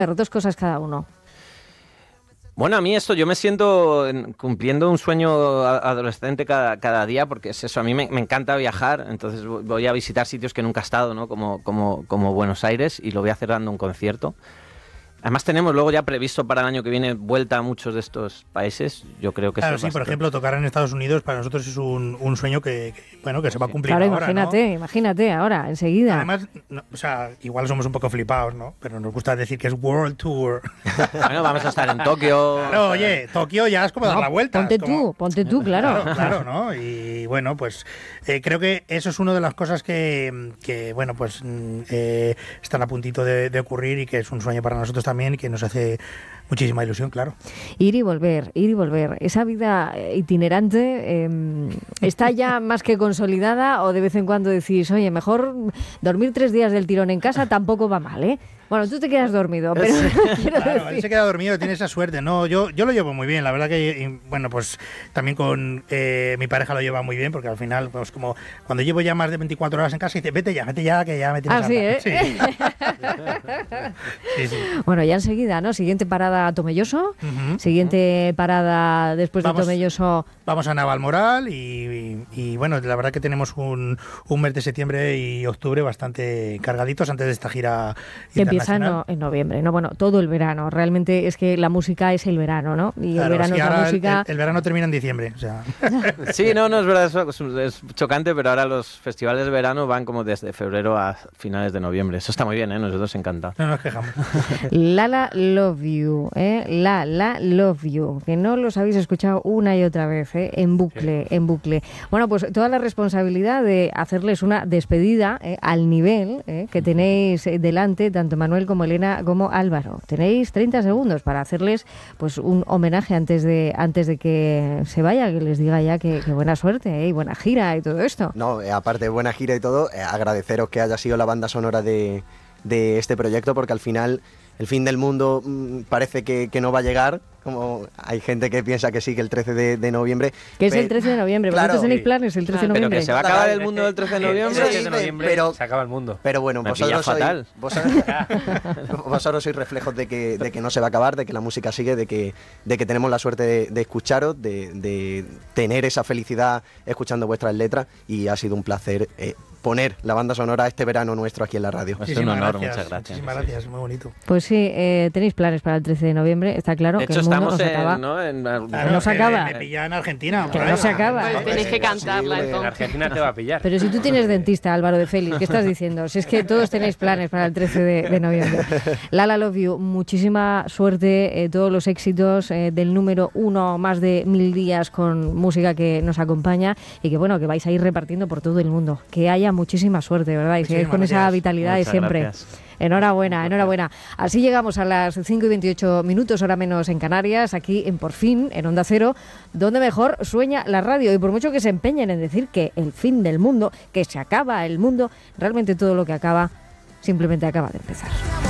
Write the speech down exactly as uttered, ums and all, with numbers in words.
dos cosas cada uno. Bueno, a mí esto, yo me siento cumpliendo un sueño adolescente cada, cada día, porque es eso, a mí me, me encanta viajar, entonces voy a visitar sitios que nunca he estado, ¿no? Como, como, como Buenos Aires, y lo voy a hacer dando un concierto. Además tenemos luego ya previsto para el año que viene vuelta a muchos de estos países. Yo creo que claro, eso sí, por ejemplo, tocar en Estados Unidos para nosotros es un, un sueño que, que, bueno, que se va a cumplir claro, ahora, imagínate, ¿no? imagínate ahora, enseguida. Además, no, o sea, igual somos un poco flipados, ¿no? Pero nos gusta decir que es World Tour. Bueno, vamos a estar en Tokio. Claro, oye, Tokio ya es como no, dar la vuelta. Ponte como... tú, ponte tú, claro. Claro, claro, ¿no? Y bueno, pues eh, creo que eso es una de las cosas que, que bueno, pues eh, están a puntito de, de ocurrir y que es un sueño para nosotros también y que nos hace muchísima ilusión, claro. Ir y volver, ir y volver. Esa vida itinerante eh, está ya más que consolidada, o de vez en cuando decís, oye, mejor dormir tres días del tirón en casa tampoco va mal, ¿eh? Bueno, tú te quedas dormido, pero quiero claro, decir... él se queda dormido, tiene esa suerte. No, yo, yo lo llevo muy bien, la verdad que, y, bueno, pues también con eh, mi pareja lo lleva muy bien, porque al final, pues como cuando llevo ya más de veinticuatro horas en casa, dice, vete ya, vete ya, que ya me tienes ah, sí, ¿eh? Sí. sí, sí. Bueno, ya enseguida, ¿no? Siguiente parada Tomelloso, Uh-huh. siguiente parada después vamos, de Tomelloso. Vamos a Navalmoral y, y, y bueno, la verdad que tenemos un, un mes de septiembre y octubre bastante cargaditos antes de esta gira que empieza no, en noviembre, ¿no? Bueno, todo el verano. Realmente es que la música es el verano, ¿no? Y claro, el verano sí, es la música... El, el verano termina en diciembre, o sea... Sí, no, no, es verdad, es, es chocante, pero ahora los festivales de verano van como desde febrero a finales de noviembre. Eso está muy bien, ¿eh? Nosotros encanta. No nos quejamos. Lala Love You, ¿eh? La La Love You, que no los habéis escuchado una y otra vez, ¿eh? En bucle, sí. en bucle. Bueno, pues toda la responsabilidad de hacerles una despedida ¿eh? al nivel ¿eh? que tenéis delante, tanto Manuel como Elena como Álvaro. Tenéis treinta segundos para hacerles pues un homenaje antes de antes de que se vaya, que les diga ya que, que buena suerte ¿eh? y buena gira y todo esto. No, eh, aparte de buena gira y todo, eh, agradeceros que haya sido la banda sonora de, de este proyecto, porque al final el fin del mundo mmm, parece que, que no va a llegar, como hay gente que piensa que sí, que el trece de noviembre. Que es el trece de noviembre, claro, vosotros tenéis planes el trece de noviembre. Pero que se va a acabar el mundo el trece de noviembre. El trece de noviembre pero, se acaba el mundo. Pero bueno, Me vosotros sois, fatal. Vosotros, vosotros sois reflejos de que, de que no se va a acabar, de que la música sigue, de que, de que tenemos la suerte de, de escucharos, de, de tener esa felicidad escuchando vuestras letras, y ha sido un placer eh, poner la banda sonora este verano nuestro aquí en la radio. Es un honor, gracias, muchas gracias. Muchísimas gracias, muy bonito. Pues sí, eh, tenéis planes para el trece de noviembre, está claro de que hecho, el mundo estamos no se acaba. En, ¿no? En, claro, no se acaba. Me, me pilla en Argentina. Que no se acaba. Pues tienes que cantarla Sí, entonces. En Argentina te va a pillar. Pero si tú tienes dentista, Álvaro de Félix, ¿qué estás diciendo? Si es que todos tenéis planes para el trece de noviembre. Lala Love You, muchísima suerte, eh, todos los éxitos eh, del número uno, más de mil días con música que nos acompaña, y que bueno, que vais a ir repartiendo por todo el mundo. Que haya muchísima suerte, ¿verdad? Y sigáis con esa vitalidad de siempre. Gracias. Enhorabuena, enhorabuena. Así llegamos a las cinco y veintiocho minutos, hora menos en Canarias, aquí en Por Fin, en Onda Cero, donde mejor sueña la radio. Y por mucho que se empeñen en decir que el fin del mundo, que se acaba el mundo, realmente todo lo que acaba simplemente acaba de empezar.